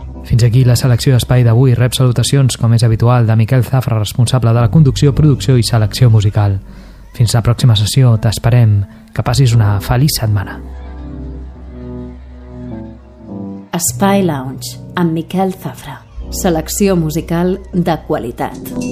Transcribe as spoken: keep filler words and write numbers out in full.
Fins aquí la selecció d'espai d'avui. Rep salutacions, com és habitual, de Miquel Zafra, responsable de la conducció, producció i selecció musical. Fins la pròxima sessió, t'esperem. Que passis una feliç setmana. Espai Lounge, amb Miquel Zafra. Selecció musical de qualitat.